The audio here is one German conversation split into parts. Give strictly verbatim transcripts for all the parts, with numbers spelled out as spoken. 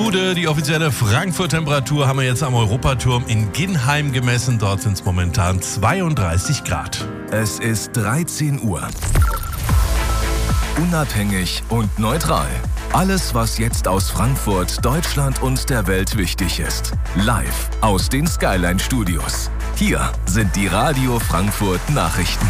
Gude, die offizielle Frankfurt-Temperatur haben wir jetzt am Europaturm in Ginnheim gemessen. Dort sind es momentan zweiunddreißig Grad. Es ist dreizehn Uhr. Unabhängig und neutral. Alles, was jetzt aus Frankfurt, Deutschland und der Welt wichtig ist. Live aus den Skyline-Studios. Hier sind die Radio Frankfurt Nachrichten.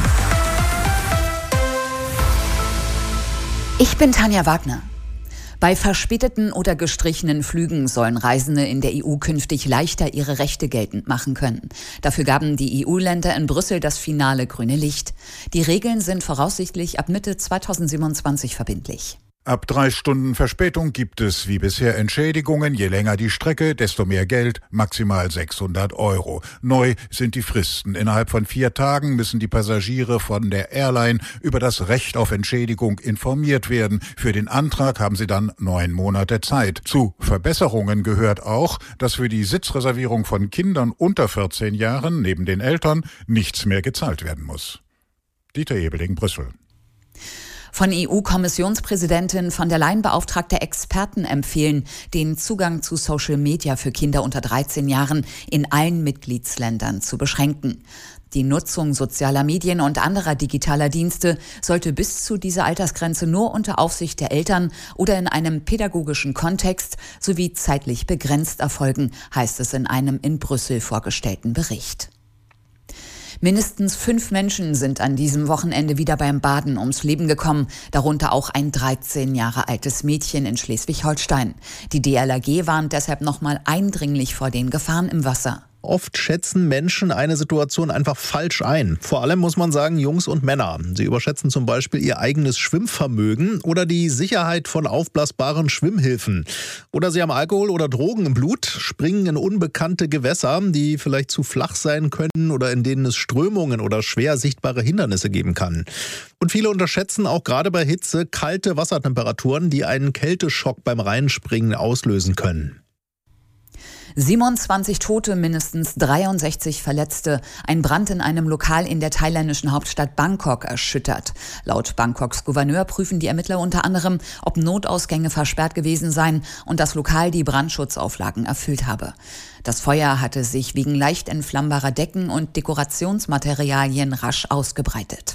Ich bin Tanja Wagner. Bei verspäteten oder gestrichenen Flügen sollen Reisende in der E U künftig leichter ihre Rechte geltend machen können. Dafür gaben die E U-Länder in Brüssel das finale grüne Licht. Die Regeln sind voraussichtlich ab Mitte zweitausendsiebenundzwanzig verbindlich. Ab drei Stunden Verspätung gibt es wie bisher Entschädigungen. Je länger die Strecke, desto mehr Geld, maximal sechshundert Euro. Neu sind die Fristen. Innerhalb von vier Tagen müssen die Passagiere von der Airline über das Recht auf Entschädigung informiert werden. Für den Antrag haben sie dann neun Monate Zeit. Zu Verbesserungen gehört auch, dass für die Sitzreservierung von Kindern unter vierzehn Jahren neben den Eltern nichts mehr gezahlt werden muss. Dieter Ebeling, Brüssel. Von E U-Kommissionspräsidentin von der Leyen beauftragte Experten empfehlen, den Zugang zu Social Media für Kinder unter dreizehn Jahren in allen Mitgliedsländern zu beschränken. Die Nutzung sozialer Medien und anderer digitaler Dienste sollte bis zu dieser Altersgrenze nur unter Aufsicht der Eltern oder in einem pädagogischen Kontext sowie zeitlich begrenzt erfolgen, heißt es in einem in Brüssel vorgestellten Bericht. Mindestens fünf Menschen sind an diesem Wochenende wieder beim Baden ums Leben gekommen, darunter auch ein dreizehn Jahre altes Mädchen in Schleswig-Holstein. Die D L R G warnt deshalb nochmal eindringlich vor den Gefahren im Wasser. Oft schätzen Menschen eine Situation einfach falsch ein. Vor allem muss man sagen, Jungs und Männer. Sie überschätzen zum Beispiel ihr eigenes Schwimmvermögen oder die Sicherheit von aufblasbaren Schwimmhilfen. Oder sie haben Alkohol oder Drogen im Blut, springen in unbekannte Gewässer, die vielleicht zu flach sein können oder in denen es Strömungen oder schwer sichtbare Hindernisse geben kann. Und viele unterschätzen auch gerade bei Hitze kalte Wassertemperaturen, die einen Kälteschock beim Reinspringen auslösen können. siebenundzwanzig Tote, mindestens dreiundsechzig Verletzte. Ein Brand in einem Lokal in der thailändischen Hauptstadt Bangkok erschüttert. Laut Bangkoks Gouverneur prüfen die Ermittler unter anderem, ob Notausgänge versperrt gewesen seien und das Lokal die Brandschutzauflagen erfüllt habe. Das Feuer hatte sich wegen leicht entflammbarer Decken und Dekorationsmaterialien rasch ausgebreitet.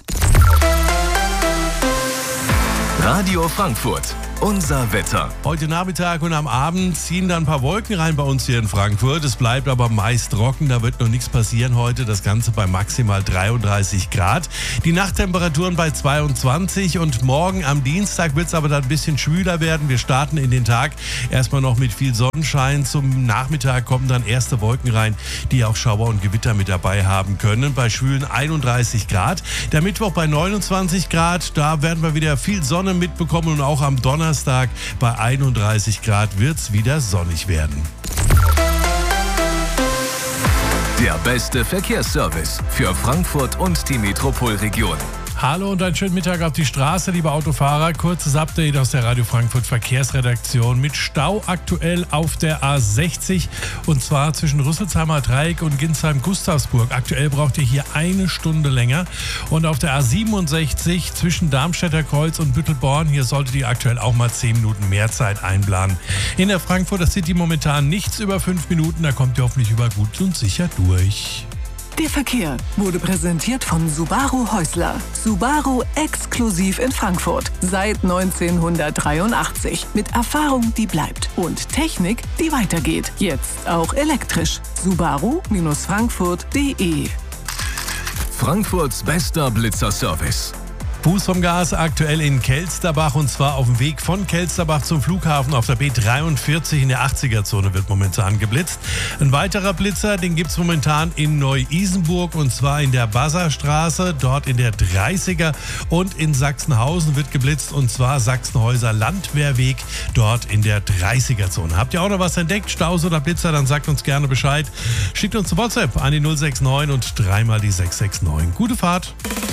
Radio Frankfurt. Unser Wetter. Heute Nachmittag und am Abend ziehen dann ein paar Wolken rein bei uns hier in Frankfurt. Es bleibt aber meist trocken, da wird noch nichts passieren heute. Das Ganze bei maximal dreiunddreißig Grad. Die Nachttemperaturen bei zweiundzwanzig und morgen am Dienstag wird es aber dann ein bisschen schwüler werden. Wir starten in den Tag erstmal noch mit viel Sonnenschein. Zum Nachmittag kommen dann erste Wolken rein, die auch Schauer und Gewitter mit dabei haben können. Bei schwülen einunddreißig Grad. Der Mittwoch bei neunundzwanzig Grad. Da werden wir wieder viel Sonne mitbekommen und auch am Donnerstag Donnerstag bei einunddreißig Grad wird es wieder sonnig werden. Der beste Verkehrsservice für Frankfurt und die Metropolregion. Hallo und einen schönen Mittag auf die Straße, liebe Autofahrer. Kurzes Update aus der Radio Frankfurt Verkehrsredaktion mit Stau aktuell auf der A sechzig und zwar zwischen Rüsselsheimer Dreieck und Ginsheim-Gustavsburg. Aktuell braucht ihr hier eine Stunde länger und auf der A siebenundsechzig zwischen Darmstädter Kreuz und Büttelborn, hier solltet ihr aktuell auch mal zehn Minuten mehr Zeit einplanen. In der Frankfurter City momentan nichts über fünf Minuten, da kommt ihr hoffentlich über gut und sicher durch. Der Verkehr wurde präsentiert von Subaru Häusler. Subaru exklusiv in Frankfurt. Seit neunzehnhundertdreiundachtzig. Mit Erfahrung, die bleibt. Und Technik, die weitergeht. Jetzt auch elektrisch. Subaru Frankfurt punkt de. Frankfurts bester Blitzerservice. Fuß vom Gas aktuell in Kelsterbach und zwar auf dem Weg von Kelsterbach zum Flughafen auf der B dreiundvierzig in der achtziger-Zone wird momentan geblitzt. Ein weiterer Blitzer, den gibt es momentan in Neu-Isenburg und zwar in der Basserstraße, dort in der dreißiger und in Sachsenhausen wird geblitzt und zwar Sachsenhäuser Landwehrweg, dort in der dreißiger-Zone. Habt ihr auch noch was entdeckt, Staus oder Blitzer, dann sagt uns gerne Bescheid. Schickt uns eine WhatsApp an die null sechs neun und dreimal die sechs sechs neun. Gute Fahrt!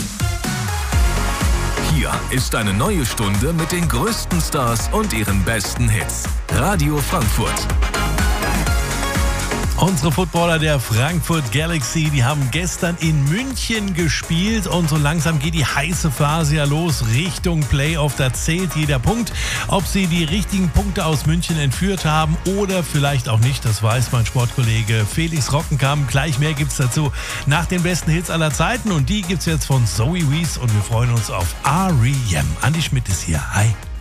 Hier ist eine neue Stunde mit den größten Stars und ihren besten Hits. Radio Frankfurt. Unsere Footballer der Frankfurt Galaxy, die haben gestern in München gespielt und so langsam geht die heiße Phase ja los Richtung Playoff. Da zählt jeder Punkt. Ob sie die richtigen Punkte aus München entführt haben oder vielleicht auch nicht, das weiß mein Sportkollege Felix Rockenkamp. Gleich mehr gibt's dazu nach den besten Hits aller Zeiten und die gibt's jetzt von Zoe Wees und wir freuen uns auf R E M. Andi Schmidt ist hier. Hi.